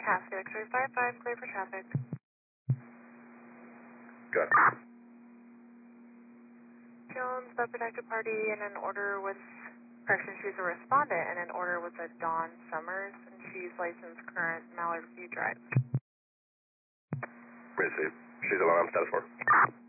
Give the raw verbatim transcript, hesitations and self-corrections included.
Task X-ray five five, clear for traffic. Good. Jones, the protected party in an order with, correction, she's a respondent in an order with a Dawn Summers, and she's licensed current Mallard View Drive. Receive. She's alarm status four.